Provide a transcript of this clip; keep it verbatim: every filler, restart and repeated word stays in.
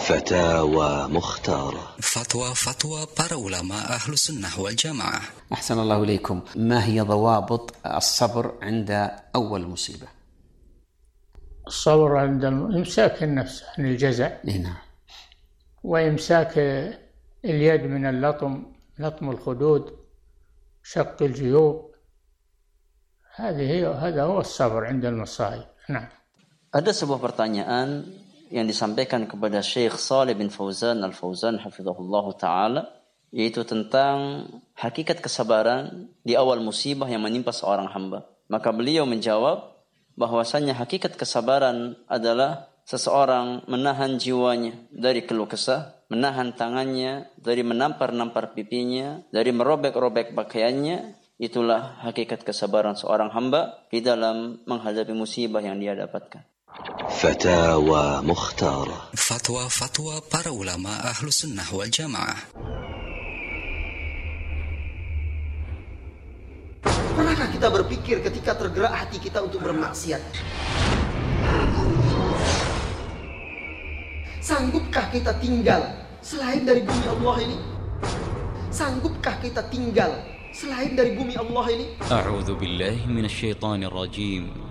فتاوى مختارة. فتوى-فتوى para ulama ahlu sunnah wal jamaah. أحسن الله إليكم. ما هي ضوابط الصبر عند أول مصيبة؟ الصبر عند إمساك النفس عن الجزع. نعم. وإمساك اليد من اللطم، لطم الخدود، شق الجيوب. هذه هي هذا هو الصبر عند المصائب. نعم. Ada sebuah pertanyaan yang disampaikan kepada Syekh Shalih bin Fauzan Al-Fauzan hafizahullah ta'ala, yaitu tentang hakikat kesabaran di awal musibah yang menimpa seorang hamba. Maka beliau menjawab bahwasanya hakikat kesabaran adalah seseorang menahan jiwanya dari keluh kesah, menahan tangannya dari menampar-nampar pipinya, dari merobek-robek pakaiannya. Itulah hakikat kesabaran seorang hamba di dalam menghadapi musibah yang dia dapatkan. فتاوى مختارة. Fatwa-fatwa para ulama ahlu sunnah wal jamaah. Pernahkah kita berpikir ketika tergerak hati kita untuk bermaksiat? Sanggupkah kita tinggal selain dari bumi Allah ini? Sanggupkah kita tinggal selain dari bumi Allah ini? A'udzu billahi minasyaitonir rajim.